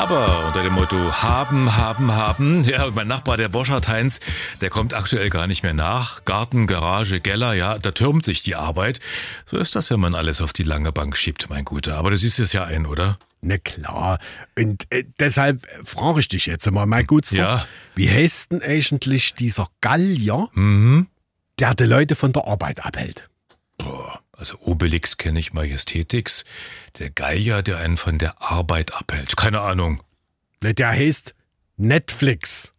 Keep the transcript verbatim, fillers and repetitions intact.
Aber unter dem Motto haben, haben, haben. Ja, und mein Nachbar, der Boschert Heinz, der kommt aktuell gar nicht mehr nach. Garten, Garage, Keller, ja, da türmt sich die Arbeit. So ist das, wenn man alles auf die lange Bank schiebt, mein Guter. Aber du siehst es ja ein, oder? Na klar. Und äh, deshalb frage ich dich jetzt mal, mein Gutster. Ja. Wie heißt denn eigentlich dieser Gallier, Mhm. der die Leute von der Arbeit abhält? Boah, also Obelix kenne ich, Majestätix. Der Gallier, der einen von der Arbeit abhält. Keine Ahnung. Na, der heißt Netflix.